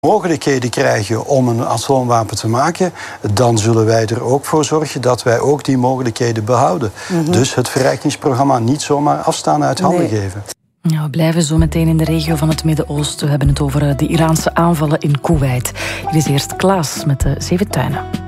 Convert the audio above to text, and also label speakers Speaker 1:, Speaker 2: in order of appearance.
Speaker 1: mogelijkheden krijgen om een atoomwapen te maken, dan zullen wij er ook voor zorgen dat wij ook die mogelijkheden behouden. Dus het verrijkingsprogramma niet zomaar afstaan uit handen geven.
Speaker 2: Ja, we blijven zo meteen in de regio van het Midden-Oosten. We hebben het over de Iraanse aanvallen in Koeweit. Hier is eerst Klaas met de 7 tuinen.